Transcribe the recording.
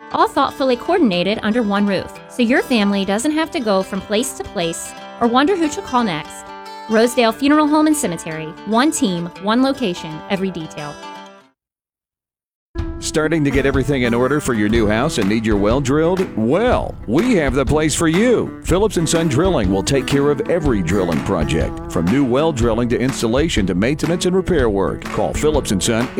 all thoughtfully coordinated under one roof, so your family doesn't have to go from place to place or wonder who to call next. Rosedale Funeral Home and Cemetery. One team, one location, every detail. Starting to get everything in order for your new house and need your well drilled? Well, we have the place for you. Phillips & Son Drilling will take care of every drilling project, from new well drilling to installation to maintenance and repair work. Call Phillips & Son